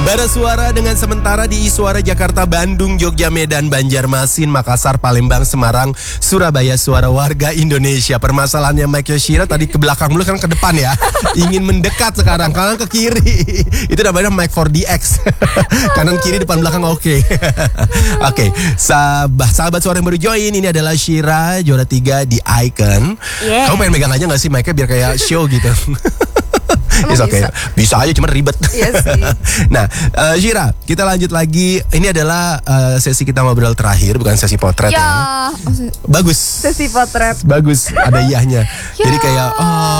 Bara suara dengan sementara di Suara Jakarta, Bandung, Jogja, Medan, Banjarmasin, Makassar, Palembang, Semarang, Surabaya, suara warga Indonesia. Permasalahannya Mike Yoshira tadi ke belakang dulu, kan ke depan ya. Ingin mendekat sekarang, kanan ke kiri. Itu namanya Mike 4DX. Kanan kiri depan belakang oke. Oke, sahabat suara yang baru join, ini adalah Shira, juara 3 di Icon. Kamu pengen megang aja gak sih Mike-nya biar kayak show gitu? It's okay. Bisa aja, cuma ribet. Yes, Nah, Shira, kita lanjut lagi. Ini adalah sesi kita ngobrol terakhir, bukan sesi potret ya. Bagus. Sesi potret. Bagus, ada iyahnya. Jadi kayak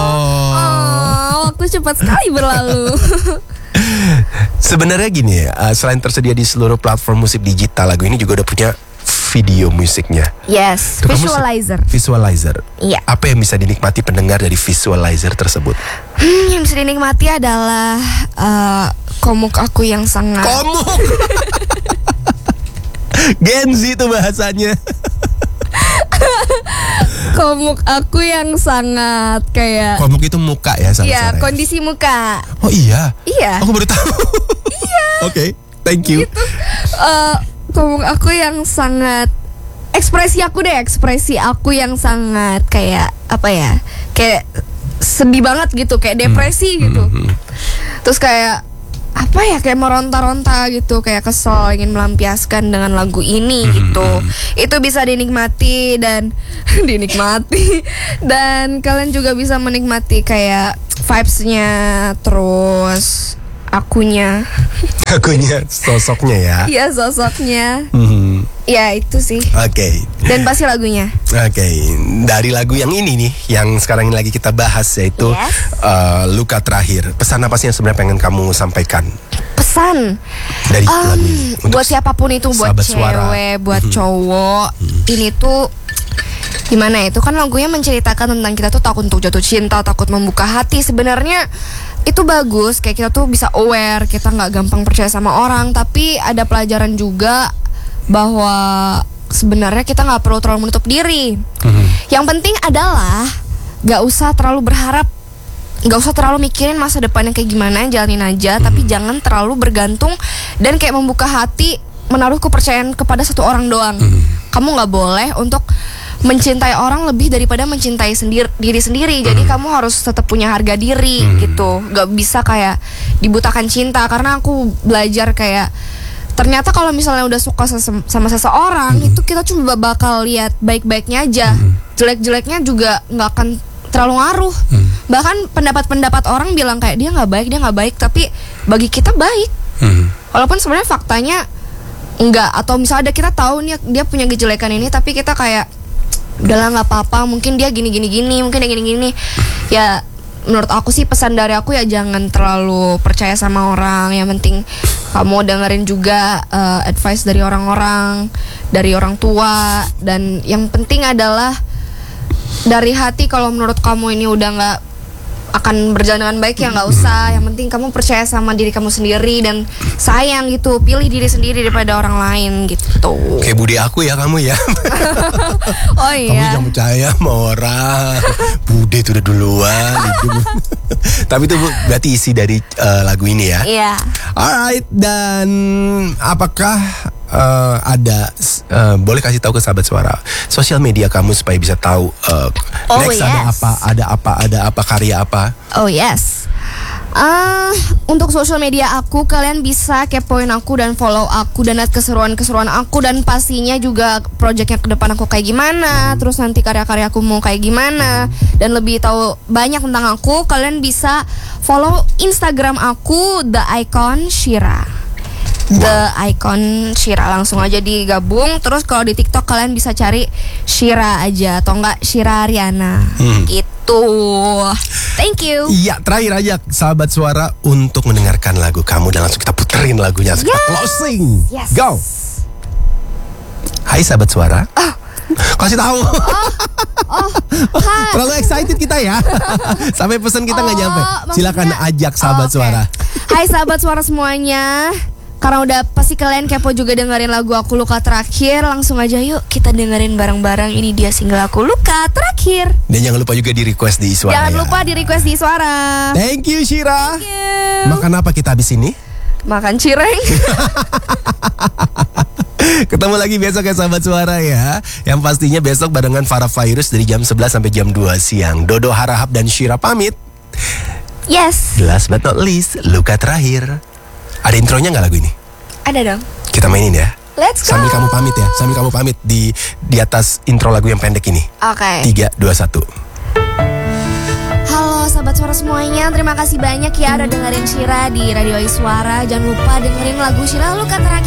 waktu cepat sekali berlalu. Sebenarnya gini ya, selain tersedia di seluruh platform musik digital, lagu ini juga udah punya video musiknya. Yes, visualizer. Iya. Apa yang bisa dinikmati pendengar dari visualizer tersebut? Yang bisa dinikmati adalah komuk aku yang sangat. Komuk. Gen Z itu bahasanya. Komuk aku yang sangat kayak. Komuk itu muka ya, iya, kondisi muka. Oh iya. Iya. Aku baru tahu. Iya. Oke, thank you. Gitu. Komuk aku yang sangat, ekspresi aku yang sangat kayak apa ya, kayak sedih banget gitu, kayak depresi gitu. Terus kayak apa ya, kayak meronta-ronta gitu, kayak kesel, ingin melampiaskan dengan lagu ini gitu. Itu bisa dinikmati dan dan kalian juga bisa menikmati kayak vibes-nya, terus akunya, sosoknya ya. Iya, sosoknya. Ya itu sih. Oke. Dan pasti lagunya. Oke. Dari lagu yang ini nih, yang sekarang ini lagi kita bahas, yaitu Luka Terakhir. Pesan apa sih yang sebenarnya pengen kamu sampaikan? Pesan dari lagu ini buat siapapun itu, buat cewek, buat cowok. Ini tuh gimana ya, itu kan lagunya menceritakan tentang kita tuh takut untuk jatuh cinta, takut membuka hati. Sebenarnya itu bagus, kayak kita tuh bisa aware, kita nggak gampang percaya sama orang. Tapi ada pelajaran juga bahwa sebenarnya kita nggak perlu terlalu menutup diri. Yang penting adalah nggak usah terlalu berharap, nggak usah terlalu mikirin masa depannya kayak gimana, jalanin aja. Tapi jangan terlalu bergantung dan kayak membuka hati, menaruh kepercayaan kepada satu orang doang. Kamu nggak boleh untuk mencintai orang lebih daripada mencintai diri sendiri. Jadi kamu harus tetap punya harga diri gitu. Gak bisa kayak dibutakan cinta. Karena aku belajar kayak ternyata kalau misalnya udah suka sama seseorang, itu kita cuma bakal lihat baik-baiknya aja. Jelek-jeleknya juga gak akan terlalu ngaruh. Bahkan pendapat-pendapat orang bilang kayak dia gak baik, tapi bagi kita baik. Walaupun sebenarnya faktanya enggak. Atau misalnya kita tahu nih dia punya kejelekan ini, tapi kita kayak udahlah nggak apa-apa, mungkin dia gini, mungkin dia gini. Ya menurut aku sih, pesan dari aku ya jangan terlalu percaya sama orang. Yang penting kamu dengerin juga advice dari orang-orang, dari orang tua. Dan yang penting adalah dari hati, kalau menurut kamu ini udah nggak akan berjalan dengan baik, ya nggak usah. Yang penting kamu percaya sama diri kamu sendiri dan sayang gitu, pilih diri sendiri daripada orang lain gitu. Kayak budi aku ya kamu ya. Oh iya. Kamu jangan percaya sama orang. Bude itu udah duluan. Tapi itu berarti isi dari lagu ini ya. Iya. Alright, dan apakah boleh kasih tahu ke sahabat suara sosial media kamu supaya bisa tahu next ada apa karya apa? Oh yes. Untuk sosial media aku, kalian bisa kepoin aku dan follow aku dan lihat keseruan-keseruan aku, dan pastinya juga projectnya ke depan aku kayak gimana, terus nanti karya-karya aku mau kayak gimana, dan lebih tahu banyak tentang aku, kalian bisa follow Instagram aku The Icon Shira. The Icon Shira, langsung aja digabung. Terus kalau di TikTok kalian bisa cari Shira aja, atau enggak Shira Ariana gitu. Thank you. Iya, terakhir aja sahabat suara untuk mendengarkan lagu kamu, dan langsung kita puterin lagunya. Kita closing. Yes. Go. Hai sahabat suara. Kasih tahu. Terlalu excited kita ya. Sampai pesan kita nggak nyampe. Silakan ajak sahabat suara. Hai sahabat suara semuanya. Karena udah pasti kalian kepo juga dengerin lagu aku Luka Terakhir, langsung aja yuk kita dengerin bareng-bareng. Ini dia single aku Luka Terakhir. Dan jangan lupa juga di request di Iswara. Jangan lupa di request di Iswara. Thank you Shira. Thank you. Makan apa kita habis ini? Makan cireng. Ketemu lagi besok ya sahabat suara ya. Yang pastinya besok barengan Farah Virus dari jam 11 sampai jam 2 siang. Dodo Harahap dan Syira pamit. Yes. Last but not least, luka terakhir. Ada intronya nggak lagu ini? Ada dong. Kita mainin ya. Let's go. Sambil kamu pamit ya. Sambil kamu pamit di atas intro lagu yang pendek ini. Oke. 3, 2, 1. Halo sahabat suara semuanya, terima kasih banyak ya udah dengerin Syira di Radio Iswara. Jangan lupa dengerin lagu Syira Luka Terakhir